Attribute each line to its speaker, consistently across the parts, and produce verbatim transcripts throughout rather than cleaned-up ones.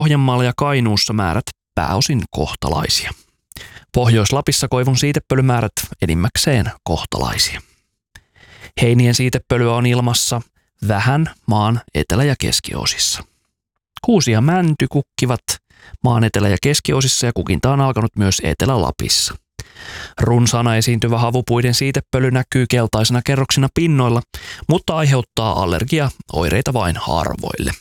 Speaker 1: Pohjanmaalla ja Kainuussa määrät pääosin kohtalaisia. Pohjois-Lapissa koivun siitepölymäärät enimmäkseen kohtalaisia. Heinien siitepölyä on ilmassa vähän maan etelä- ja keskiosissa. Kuusi ja mänty kukkivat maan etelä- ja keskiosissa ja kukinta on alkanut myös Etelä-Lapissa. Runsaana esiintyvä havupuiden siitepöly näkyy keltaisena kerroksina pinnoilla, mutta aiheuttaa allergiaoireita vain harvoille.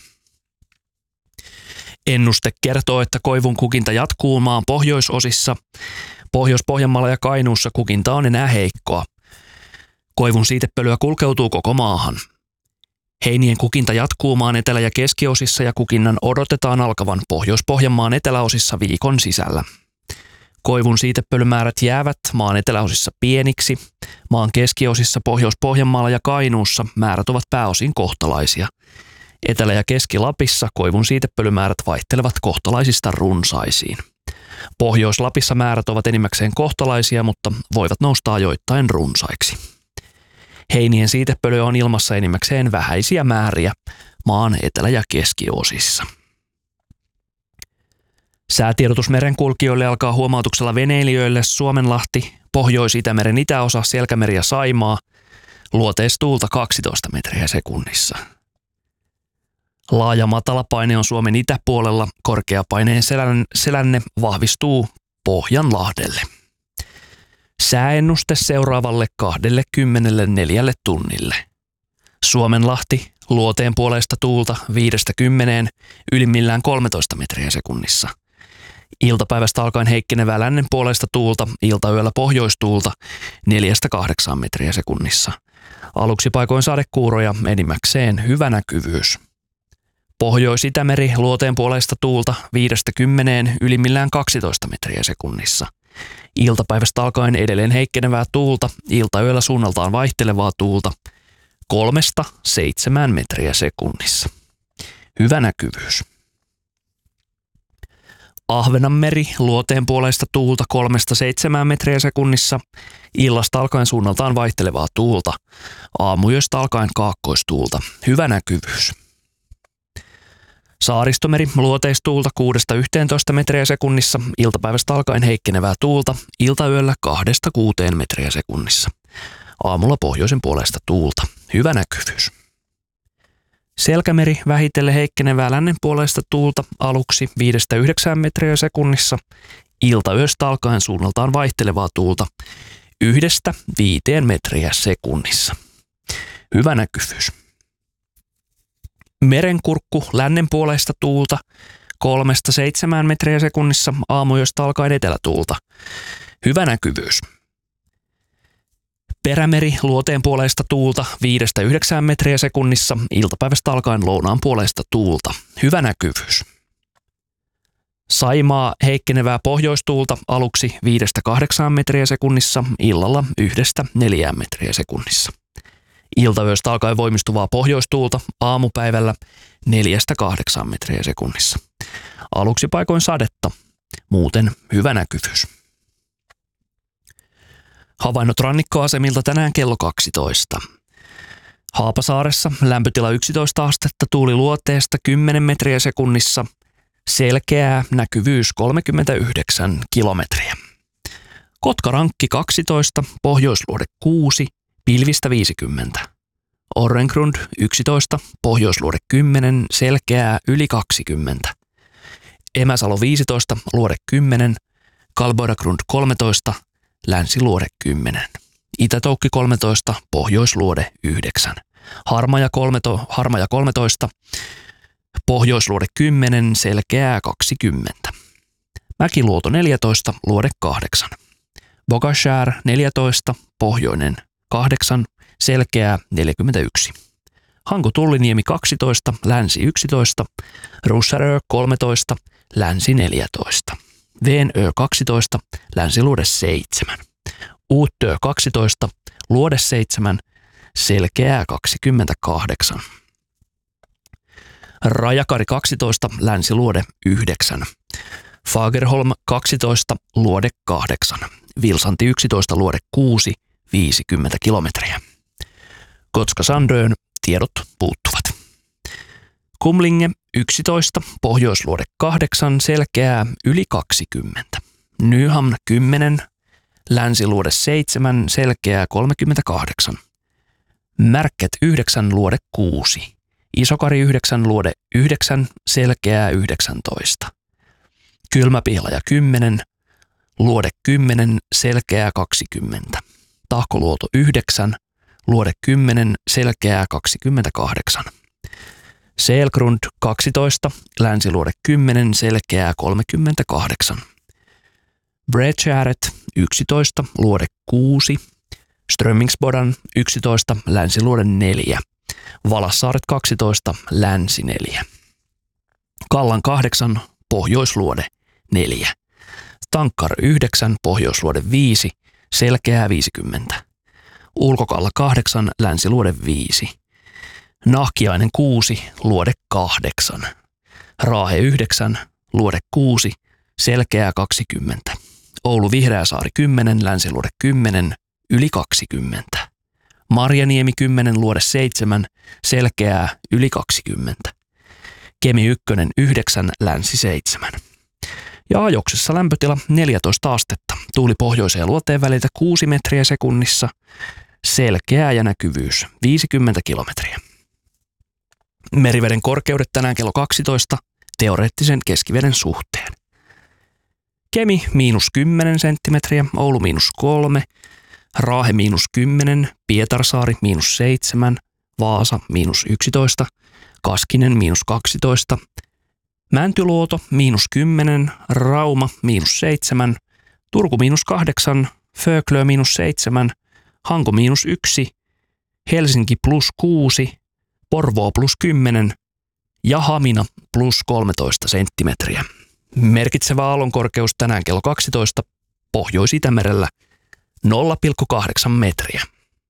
Speaker 1: Ennuste kertoo, että koivun kukinta jatkuu maan pohjoisosissa. Pohjois-Pohjanmaalla ja Kainuussa kukinta on enää heikkoa. Koivun siitepölyä kulkeutuu koko maahan. Heinien kukinta jatkuu maan etelä- ja keskiosissa ja kukinnan odotetaan alkavan Pohjois-Pohjanmaan eteläosissa viikon sisällä. Koivun siitepölymäärät jäävät maan eteläosissa pieniksi. Maan keskiosissa Pohjois-Pohjanmaalla ja Kainuussa määrät ovat pääosin kohtalaisia. Etelä- ja Keski-Lapissa koivun siitepölymäärät vaihtelevat kohtalaisista runsaisiin. Pohjois-Lapissa määrät ovat enimmäkseen kohtalaisia, mutta voivat nousta ajoittain runsaiksi. Heinien siitepölyä on ilmassa enimmäkseen vähäisiä määriä maan etelä- ja keskiosissa. Säätiedotus merenkulkijoille alkaa huomautuksella veneilijöille Suomenlahti, Pohjois-Itämeren itäosa, Selkämeri ja Saimaa, luoteistuulta kaksitoista metriä sekunnissa. Laaja matalapaine on Suomen itäpuolella, korkeapaineen selänne vahvistuu Pohjanlahdelle. Sääennuste seuraavalle kaksikymmentäneljä tunnille. Suomenlahti, luoteen puoleista tuulta viidestä kymmeneen, ylimmillään kolmetoista metriä sekunnissa. Iltapäivästä alkaen heikkenevää lännen puoleista tuulta, iltayöllä pohjoistuulta neljästä kahdeksaan metriä sekunnissa. Aluksi paikoin sadekuuroja, enimmäkseen hyvä näkyvyys. Pohjois-Itämeri, luoteen puoleista tuulta viidestä kymmeneen, ylimmillään kaksitoista metriä sekunnissa. Iltapäivästä alkaen edelleen heikkenevää tuulta, iltayöllä suunnaltaan vaihtelevaa tuulta kolmesta seitsemään metriä sekunnissa. Hyvä näkyvyys. Ahvenanmeri, luoteen puoleista tuulta kolmesta seitsemään metriä sekunnissa, illasta alkaen suunnaltaan vaihtelevaa tuulta, aamuyöstä alkaen kaakkoistuulta. Hyvä näkyvyys. Saaristomeri, luoteistuulta kuudesta yhteentoista metriä sekunnissa, iltapäivästä alkaen heikkenevää tuulta, iltayöllä kahdesta kuuteen metriä sekunnissa. Aamulla pohjoisen puolesta tuulta. Hyvä näkyvyys. Selkämeri, vähitellen heikkenevää lännen puolesta tuulta, aluksi viidestä yhdeksään metriä sekunnissa, iltayöstä alkaen suunnaltaan vaihtelevaa tuulta, yhdestä viiteen metriä sekunnissa. Hyvä näkyvyys. Merenkurkku, lännen puolesta tuulta, kolmesta seitsemään metriä sekunnissa, aamuyöstä alkaen etelätuulta. Hyvä näkyvyys. Perämeri, luoteen puoleista tuulta, viidestä yhdeksään metriä sekunnissa, iltapäivästä alkaen lounaan puoleista tuulta. Hyvä näkyvyys. Saimaa, heikkenevää pohjoistuulta, aluksi viidestä kahdeksaan metriä sekunnissa, illalla yhdestä neljään metriä sekunnissa. Iltayöstä alkaen voimistuvaa pohjoistuulta, aamupäivällä neljästä kahdeksaan metriä sekunnissa. Aluksi paikoin sadetta, muuten hyvä näkyvyys. Havainnot rannikkoasemilta tänään kello kaksitoista. Haapasaaressa lämpötila yksitoista astetta, tuuli luoteesta kymmenen metriä sekunnissa, selkeää, näkyvyys kolmekymmentäyhdeksän kilometriä. Kotkarankki kaksitoista, pohjoisluode kuusi, pilvistä viisikymmentä. Orrengrund yksitoista, pohjoisluode kymmenen, selkeää yli kaksikymmentä. Emäsalo viisitoista, luode kymmenen, Kalboidagrund kolmetoista, länsiluode kymmenen. Itätoukki kolmetoista, pohjoisluode yhdeksän. Harmaja, kolmeto, Harmaja kolmetoista, pohjoisluode kymmenen, selkeää kaksikymmentä. Mäkiluoto neljätoista, luode kahdeksan. Bogashär neljätoista, pohjoinen kahdeksan, selkeää neljäkymmentäyksi. Hanko Tulliniemi kaksitoista, länsi yksitoista, Russarö kolmetoista, länsi neljätoista. Veenö kaksitoista, länsiluode seitsemän. Uuttö kaksitoista, luode seitsemän, selkeää kaksikymmentäkahdeksan. Rajakari kaksitoista, länsiluode yhdeksän. Fagerholm kaksitoista, luode kahdeksan. Vilsanti yksitoista, luode kuusi, viisikymmentä kilometriä. Kotka-Sandön tiedot puuttuvat. Kumlinge yksitoista, pohjoisluode kahdeksan, selkeää yli kaksikymmentä. Nyhamn kymmenen, länsiluode seitsemän, selkeää kolmekymmentäkahdeksan. Märket yhdeksän, luode kuusi. Isokari yhdeksän, luode yhdeksän, selkeää yhdeksäntoista. Kylmäpihlaja kymmenen, luode kymmenen, selkeää kaksikymmentä. Tahkoluoto yhdeksän, luode kymmenen, selkeää kaksikymmentäkahdeksan. Selgrund kaksitoista, länsiluode kymmenen, selkeää kolmekymmentäkahdeksan. Bredgäret yksitoista, luode kuusi. Strömmingsbodan yksitoista, länsiluode neljä. Valassaaret kaksitoista, länsi neljä. Kallan kahdeksan, pohjoisluode neljä. Tankkar yhdeksän, pohjoisluode viisi, selkeää viisikymmentä. Ulkokalla kahdeksan, länsiluode viisi. Nahkiainen kuusi, luode kahdeksan. Raahe yhdeksän, luode kuusi, selkeää kaksikymmentä. Oulu Vihreäsaari kymmenen, länsiluode kymmenen, yli kaksikymmentä. Marjaniemi kymmenen, luode seitsemän, selkeää yli kaksikymmentä. Kemi yksi yhdeksän, länsi seitsemän. Ja ajoksessa lämpötila neljätoista astetta. Tuuli pohjoiseen luoteen väliltä kuusi metriä sekunnissa. Selkeää ja näkyvyys viisikymmentä kilometriä. Meriveden korkeudet tänään kello kaksitoista teoreettisen keskiveden suhteen. Kemi miinus kymmenen senttimetriä, Oulu miinus kolme, Raahe miinus kymmenen, Pietarsaari miinus seitsemän, Vaasa miinus yksitoista, Kaskinen miinus kaksitoista, Mäntyluoto miinus kymmenen, Rauma miinus seitsemän, Turku miinus kahdeksan, Föglö miinus seitsemän, Hanko miinus yksi, Helsinki plus kuusi, Porvoo plus kymmenen ja Hamina plus kolmetoista senttimetriä. Merkitsevä aallonkorkeus tänään kello kaksitoista Pohjois-Itämerellä nolla pilkku kahdeksan metriä.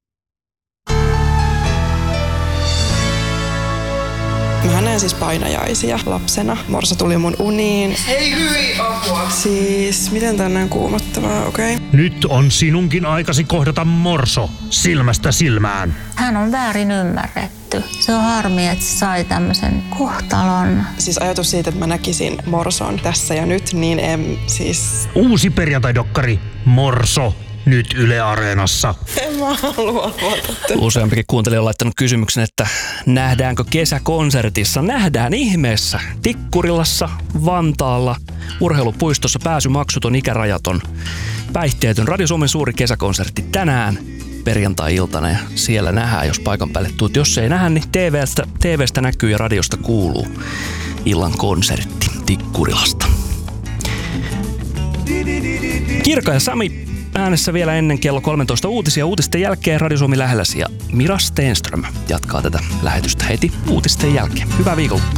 Speaker 2: Mä näin siis painajaisia lapsena. Morsa tuli mun uniin.
Speaker 3: Hei hyi, apua!
Speaker 2: Siis, miten tää on näin kuumottavaa, okei? Okay.
Speaker 4: Nyt on sinunkin aikasi kohdata Morso silmästä silmään.
Speaker 5: Hän on väärin ymmärretty. Se on harmi, että se sai tämmöisen kohtalon.
Speaker 2: Siis ajatus siitä, että mä näkisin Morson tässä ja nyt, niin en siis...
Speaker 4: Uusi perjantai-dokkari Morso. Nyt Yle Areenassa.
Speaker 2: En mä halua avata.
Speaker 1: Useampikin kuuntelija on laittanut kysymyksen, että nähdäänkö kesäkonsertissa? Nähdään ihmeessä. Tikkurilassa, Vantaalla, urheilupuistossa pääsymaksuton, ikärajaton, päihteetön. Radio Suomen suuri kesäkonsertti tänään perjantai-iltana ja siellä nähdään, jos paikan päälle tuut. Jos ei nähdä, niin T V:stä, T V:stä näkyy ja radiosta kuuluu illan konsertti Tikkurilasta. Kirka ja Sami äänessä vielä ennen kello kolmetoista uutisia. Uutisten jälkeen Radio Suomi lähelläsi ja Mira Stenström jatkaa tätä lähetystä heti uutisten jälkeen. Hyvää viikonloppua.